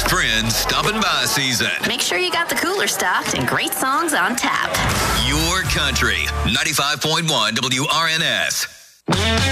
friends stopping by season. Make sure you got the cooler stocked and great songs on tap. Your country, 95.1 WRNS.